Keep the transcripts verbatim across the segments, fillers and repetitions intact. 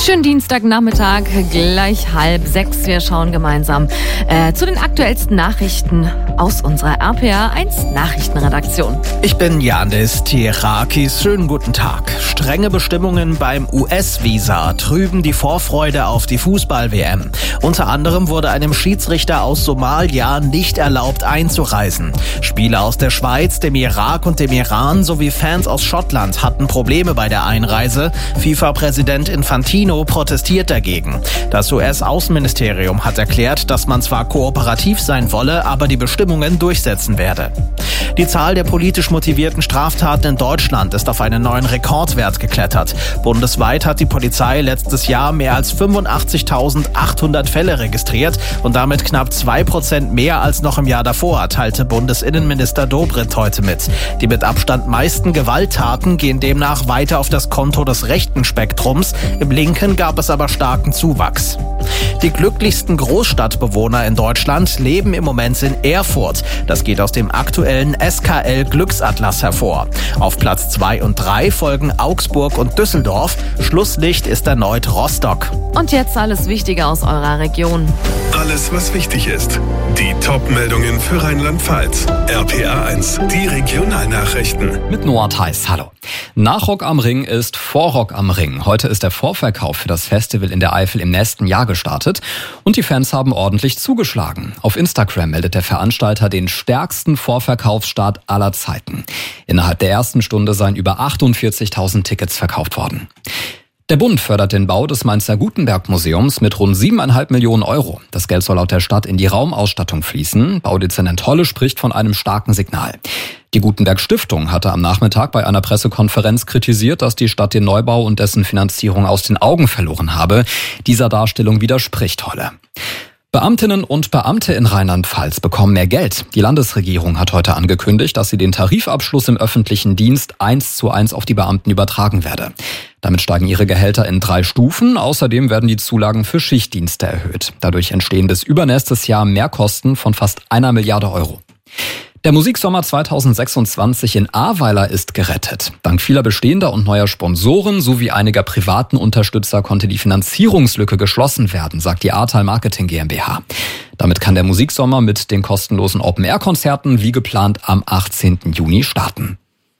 Schönen Dienstagnachmittag, gleich halb sechs. Wir schauen gemeinsam äh, zu den aktuellsten Nachrichten aus unserer R P R eins Nachrichtenredaktion. Ich bin Janis Tierakis. Schönen guten Tag. Strenge Bestimmungen beim U S-Visa trüben die Vorfreude auf die Fußball-W M. Unter anderem wurde einem Schiedsrichter aus Somalia nicht erlaubt einzureisen. Spieler aus der Schweiz, dem Irak und dem Iran sowie Fans aus Schottland hatten Probleme bei der Einreise. FIFA-Präsident Infantino protestiert dagegen. Das U S-Außenministerium hat erklärt, dass man zwar kooperativ sein wolle, aber die Bestimmungen durchsetzen werde. Die Zahl der politisch motivierten Straftaten in Deutschland ist auf einen neuen Rekordwert geklettert. Bundesweit hat die Polizei letztes Jahr mehr als fünfundachtzigtausendachthundert Fälle registriert und damit knapp zwei Prozent mehr als noch im Jahr davor, teilte Bundesinnenminister Dobrindt heute mit. Die mit Abstand meisten Gewalttaten gehen demnach weiter auf das Konto des rechten Spektrums. Im linken gab es aber starken Zuwachs. Die glücklichsten Großstadtbewohner in Deutschland leben im Moment in Erfurt. Das geht aus dem aktuellen S K L-Glücksatlas hervor. Auf Platz zwei und drei folgen Augsburg und Düsseldorf. Schlusslicht ist erneut Rostock. Und jetzt alles Wichtige aus eurer Region. Alles, was wichtig ist. Die Top-Meldungen für Rheinland-Pfalz. R P R eins, die Regionalnachrichten. Mit Noah Theis, hallo. Nach Rock am Ring ist vor Rock am Ring. Heute ist der Vorverkauf für das Festival in der Eifel im nächsten Jahr gestartet. Und die Fans haben ordentlich zugeschlagen. Auf Instagram meldet der Veranstalter den stärksten Vorverkaufsstart aller Zeiten. Innerhalb der ersten Stunde seien über achtundvierzigtausend Tickets verkauft worden. Der Bund fördert den Bau des Mainzer Gutenberg-Museums mit rund siebeneinhalb Millionen Euro. Das Geld soll laut der Stadt in die Raumausstattung fließen. Baudezernent Holle spricht von einem starken Signal. Die Gutenberg-Stiftung hatte am Nachmittag bei einer Pressekonferenz kritisiert, dass die Stadt den Neubau und dessen Finanzierung aus den Augen verloren habe. Dieser Darstellung widerspricht Holle. Beamtinnen und Beamte in Rheinland-Pfalz bekommen mehr Geld. Die Landesregierung hat heute angekündigt, dass sie den Tarifabschluss im öffentlichen Dienst eins zu eins auf die Beamten übertragen werde. Damit steigen ihre Gehälter in drei Stufen. Außerdem werden die Zulagen für Schichtdienste erhöht. Dadurch entstehen bis übernächstes Jahr Mehrkosten von fast einer Milliarde Euro. Der Musiksommer zweitausendsechsundzwanzig in Ahrweiler ist gerettet. Dank vieler bestehender und neuer Sponsoren sowie einiger privaten Unterstützer konnte die Finanzierungslücke geschlossen werden, sagt die Ahrtal Marketing GmbH. Damit kann der Musiksommer mit den kostenlosen Open-Air-Konzerten wie geplant am achtzehnten Juni starten.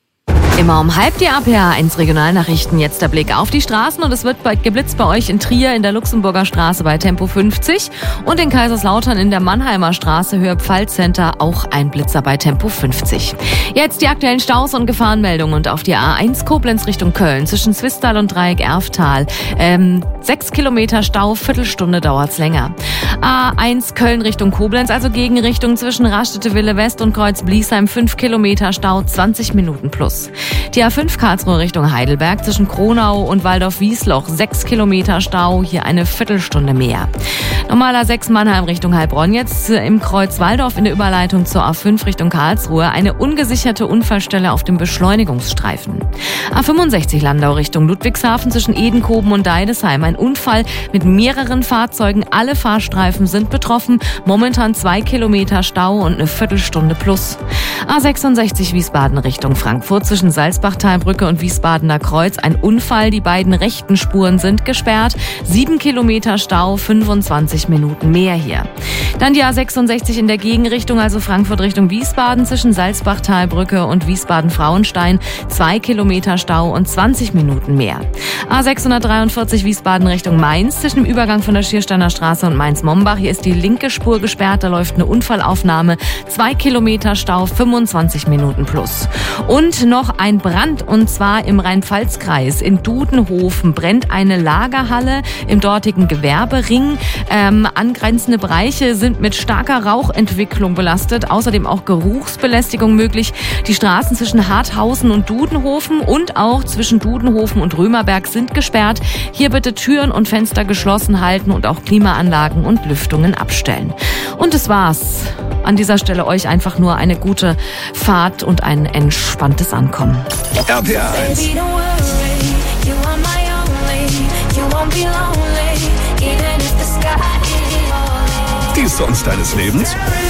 Immer um halb die R P R eins Regionalnachrichten. Jetzt der Blick auf die Straßen und es wird bald geblitzt bei euch in Trier in der Luxemburger Straße bei Tempo fünfzig und in Kaiserslautern in der Mannheimer Straße Höhe Pfalz-Center auch ein Blitzer bei Tempo fünfzig. Jetzt die aktuellen Staus und Gefahrenmeldungen und auf die A eins Koblenz Richtung Köln zwischen Zwistal und Dreieck Erftal. Ähm, sechs Kilometer Stau, Viertelstunde dauert's länger. A eins Köln Richtung Koblenz, also Gegenrichtung zwischen Rastede-Wille West und Kreuz-Bliesheim, fünf Kilometer Stau, zwanzig Minuten plus. Die A fünf Karlsruhe Richtung Heidelberg zwischen Kronau und Waldorf-Wiesloch, sechs Kilometer Stau, hier eine Viertelstunde mehr. Normaler sechs Mannheim Richtung Heilbronn, jetzt im Kreuz Waldorf in der Überleitung zur A fünf Richtung Karlsruhe, eine ungesicherte Unfallstelle auf dem Beschleunigungsstreifen. A fünfundsechzig Landau Richtung Ludwigshafen zwischen Edenkoben und Deidesheim, ein Unfall mit mehreren Fahrzeugen, alle Fahrstreifen sind betroffen, momentan zwei Kilometer Stau und eine Viertelstunde plus. A sechsundsechzig Wiesbaden Richtung Frankfurt zwischen Salzbachtalbrücke und Wiesbadener Kreuz, ein Unfall, die beiden rechten Spuren sind gesperrt, sieben Kilometer Stau, fünfundzwanzig Minuten mehr hier. Dann die A sechsundsechzig in der Gegenrichtung, also Frankfurt Richtung Wiesbaden zwischen Salzbachtalbrücke und Wiesbaden-Frauenstein, zwei Kilometer Stau und zwanzig Minuten mehr. A sechshundertdreiundvierzig Wiesbaden Richtung Mainz zwischen dem Übergang von der Schiersteiner Straße und Mainz-Mombach, hier ist die linke Spur gesperrt, da läuft eine Unfallaufnahme, zwei Kilometer Stau, fünfundzwanzig Minuten plus. Und noch ein Brand, und zwar im Rhein-Pfalz-Kreis. In Dudenhofen brennt eine Lagerhalle im dortigen Gewerbering. Ähm, angrenzende Bereiche sind mit starker Rauchentwicklung belastet, außerdem auch Geruchsbelästigung möglich. Die Straßen zwischen Harthausen und Dudenhofen und auch zwischen Dudenhofen und Römerberg sind gesperrt. Hier bitte Türen und Fenster geschlossen halten und auch Klimaanlagen und Lüftungen abstellen. Und das war's. An dieser Stelle euch einfach nur eine gute Fahrt und ein entspanntes Ankommen. R P R eins. Die Songs deines Lebens?